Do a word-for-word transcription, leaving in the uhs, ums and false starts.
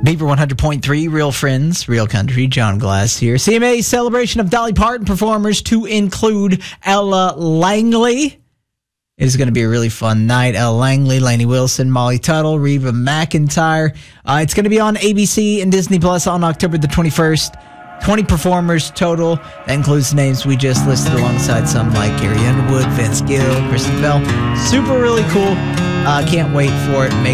Beaver one hundred point three, Real Friends, Real Country, John Glass here. C M A's celebration of Dolly Parton performers to include Ella Langley. It is going to be a really fun night. Ella Langley, Lainey Wilson, Molly Tuttle, Reba McEntire. Uh, it's going to be on A B C and Disney Plus on October the twenty-first. twenty performers total. That includes the names we just listed alongside some like Gary Underwood, Vince Gill, Kristen Bell. Super really cool. Uh, can't wait for it. Make